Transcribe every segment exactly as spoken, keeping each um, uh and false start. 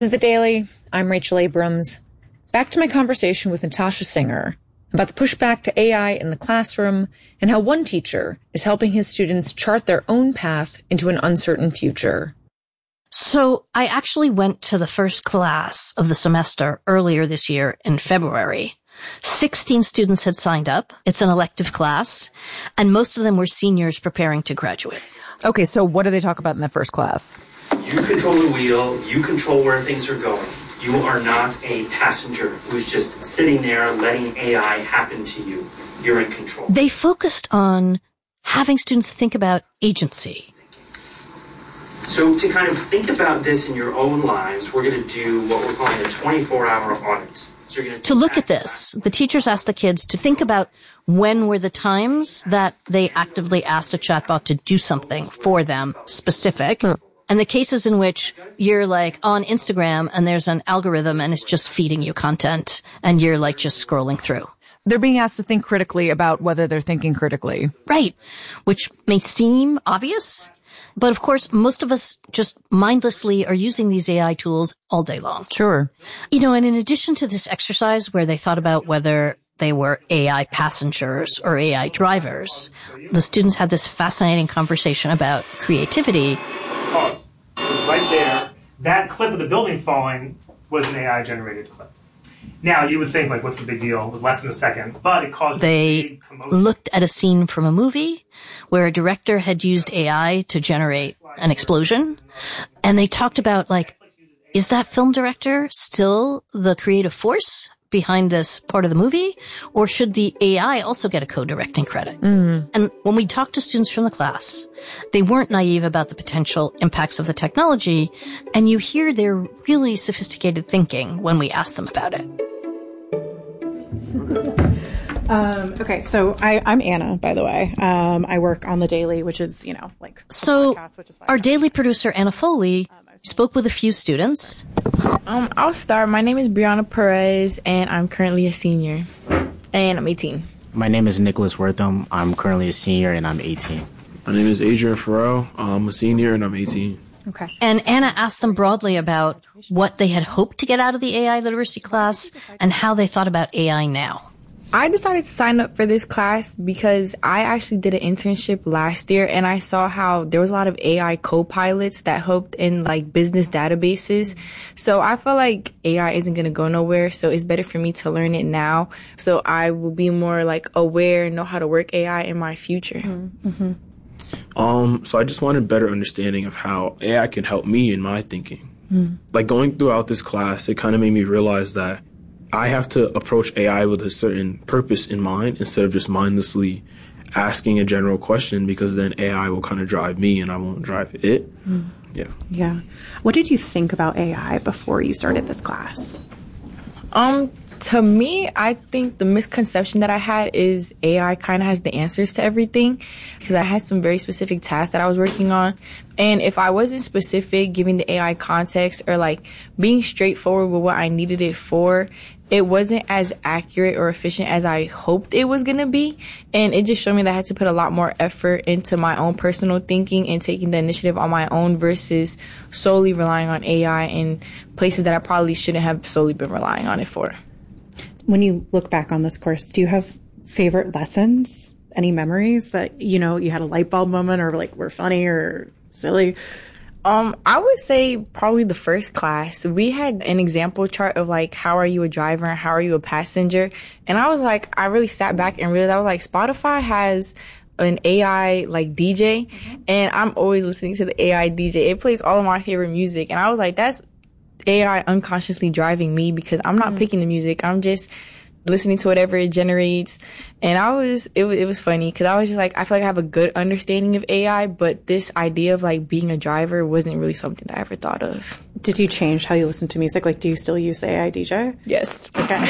This is The Daily. I'm Rachel Abrams. Back to my conversation with Natasha Singer about the pushback to A I in the classroom and how one teacher is helping his students chart their own path into an uncertain future. So I actually went to the first class of the semester earlier this year in February. sixteen students had signed up. It's an elective class, and most of them were seniors preparing to graduate. Okay, so what do they talk about in the first class? You control the wheel. You control where things are going. You are not a passenger who's just sitting there letting A I happen to you. You're in control. They focused on having students think about agency. So to kind of think about this in your own lives, we're going to do what we're calling a twenty-four hour audit. So you're going to look at this, the teachers asked the kids to think about when were the times that they actively asked a chatbot to do something for them specific. Hmm. And the cases in which you're like on Instagram and there's an algorithm and it's just feeding you content and you're like just scrolling through. They're being asked to think critically about whether they're thinking critically. Right. Which may seem obvious, but of course, most of us just mindlessly are using these A I tools all day long. Sure. You know, and in addition to this exercise where they thought about whether they were A I passengers or A I drivers, the students had this fascinating conversation about creativity. Pause. So right there, that clip of the building falling was an A I-generated clip. Now, you would think, like, what's the big deal? It was less than a second, but it caused They a big commotion. Looked at a scene from a movie where a director had used A I to generate an explosion, and they talked about, like, is that film director still the creative force behind this part of the movie, or should the A I also get a co-directing credit? Mm. And when we talked to students from the class, they weren't naive about the potential impacts of the technology, and you hear their really sophisticated thinking when we ask them about it. Um, okay, so I, I'm Anna, by the way. Um, I work on The Daily, which is, you know, like... So podcast, which is our Daily producer, Anna Foley, spoke with a few students. Um, I'll start. My name is Brianna Perez, and I'm currently a senior, and I'm eighteen. My name is Nicholas Wortham. I'm currently a senior, and I'm eighteen. My name is Adrian Farrell. I'm a senior, and I'm eighteen. Okay. And Anna asked them broadly about what they had hoped to get out of the A I literacy class and how they thought about A I now. I decided to sign up for this class because I actually did an internship last year, and I saw how there was a lot of A I co-pilots that helped in like business databases. So I feel like A I isn't going to go nowhere. So it's better for me to learn it now. So I will be more like aware, know how to work A I in my future. Mm-hmm. Um, so I just wanted better understanding of how A I can help me in my thinking. Mm. Like going throughout this class, it kind of made me realize that I have to approach A I with a certain purpose in mind instead of just mindlessly asking a general question, because then A I will kind of drive me and I won't drive it. Mm. Yeah. Yeah. What did you think about A I before you started this class? Um, to me, I think the misconception that I had is A I kind of has the answers to everything, because I had some very specific tasks that I was working on. And if I wasn't specific, giving the A I context or like being straightforward with what I needed it for, it wasn't as accurate or efficient as I hoped it was going to be. And it just showed me that I had to put a lot more effort into my own personal thinking and taking the initiative on my own versus solely relying on A I in places that I probably shouldn't have solely been relying on it for. When you look back on this course, do you have favorite lessons? Any memories that, you know, you had a light bulb moment or like were funny or silly? Um, I would say probably the first class. We had an example chart of like, how are you a driver and how are you a passenger? And I was like, I really sat back and realized, I was like, Spotify has an A I like D J, mm-hmm. and I'm always listening to the A I D J. It plays all of my favorite music. And I was like, that's A I unconsciously driving me because I'm not mm-hmm. picking the music. I'm just listening to whatever it generates. And I was, it, it was funny because I was just like, I feel like I have a good understanding of A I, but this idea of like being a driver wasn't really something that I ever thought of. Did you change how you listen to music? Like, do you still use A I D J? Yes.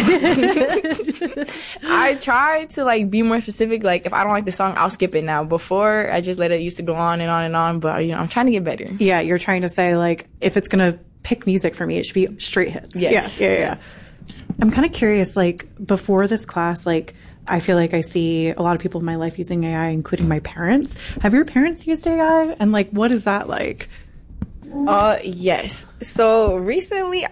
Okay. I try to like be more specific. Like if I don't like the song, I'll skip it now. Before I just let it used to go on and on and on, but you know, I'm trying to get better. Yeah. You're trying to say like, if it's going to pick music for me, it should be straight hits. Yes. Yeah. Yeah. yeah. I'm kind of curious, like, before this class, like, I feel like I see a lot of people in my life using A I, including my parents. Have your parents used A I? And, like, what is that like? Uh, yes. So recently